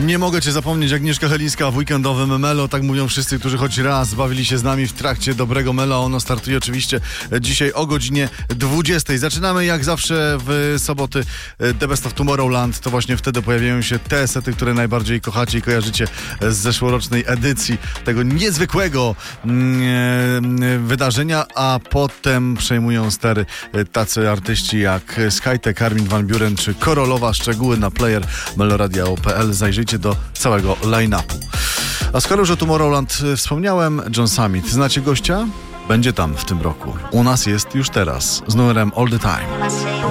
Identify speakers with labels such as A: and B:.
A: Nie mogę cię zapomnieć, Agnieszka Chylińska w weekendowym Melo. Tak mówią wszyscy, którzy choć raz bawili się z nami w trakcie dobrego Melo. Ono startuje oczywiście dzisiaj o godzinie 20. Zaczynamy jak zawsze w soboty The Best of Tomorrowland. To właśnie wtedy pojawiają się te sety, które najbardziej kochacie i kojarzycie z zeszłorocznej edycji tego niezwykłego wydarzenia, a potem przejmują stery tacy artyści jak Skytech, Armin van Buuren czy Korolowa. Szczegóły na player meloradio.pl. Zajrzyjcie do całego line-upu. A skoro już o Tomorrowland wspomniałem, John Summit. Znacie gościa? Będzie tam w tym roku. U nas jest już teraz z numerem All the Time.